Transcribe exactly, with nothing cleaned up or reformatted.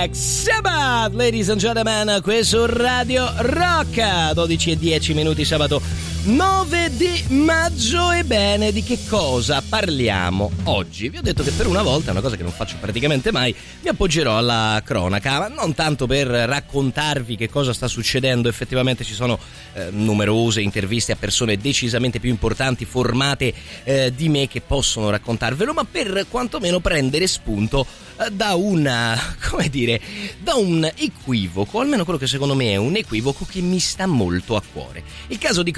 Black Sabbath, ladies and gentlemen, qui su Radio Rock, dodici e dieci minuti, sabato nove di maggio. Ebbene, di che cosa parliamo oggi? Vi ho detto che per una volta, una cosa che non faccio praticamente mai, mi appoggerò alla cronaca, ma non tanto per raccontarvi che cosa sta succedendo. Effettivamente ci sono eh, numerose interviste a persone decisamente più importanti, formate eh, di me, che possono raccontarvelo, ma per quantomeno prendere spunto eh, da una, come dire, da un equivoco, almeno quello che secondo me è un equivoco che mi sta molto a cuore. Il caso di